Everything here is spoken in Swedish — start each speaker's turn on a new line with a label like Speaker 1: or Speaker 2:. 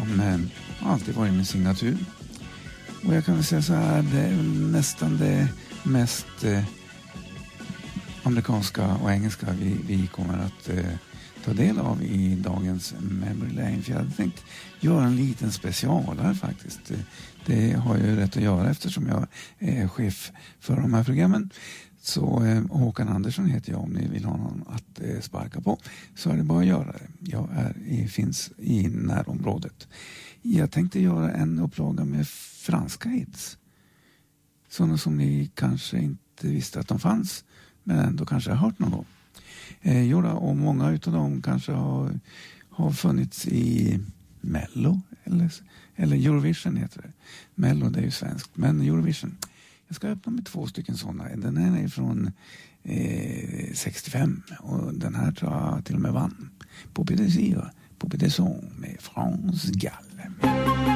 Speaker 1: som alltid varit min signatur. Och jag kan väl säga så här, det är nästan det mest amerikanska och engelska vi kommer att ta del av i dagens Memory Lane. För jag hade tänkt göra en liten special här faktiskt. Det har jag ju rätt att göra eftersom jag är chef för de här programmen. Så Håkan Andersson heter jag, om ni vill ha någon att sparka på. Så är det bara att göra det. Jag finns i närområdet. Jag tänkte göra en upplaga med franska hits. Sådana som ni kanske inte visste att de fanns, men ändå kanske har hört någon gång. Och många utav dem kanske har funnits i Mello eller Eurovision heter det. Mello, det är ju svenskt, men Eurovision. Jag ska öppna med 2 stycken sådana. Den här är från 65 och den här tror jag till och med vann. Popé des Sons med France Gall.